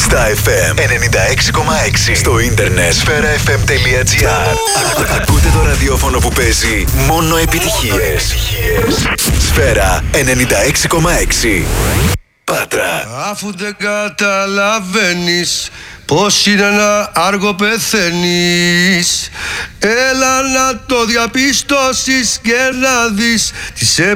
Στα FM 96,6. Στο ίντερνετ sferafm.gr. Ακούτε το ραδιόφωνο που παίζει μόνο επιτυχίες. Σφαίρα 96,6. Πάτρα. Αφού δεν καταλαβαίνεις πως είναι να άργο πεθαίνεις, έλα να το διαπιστώσεις και να δεις τις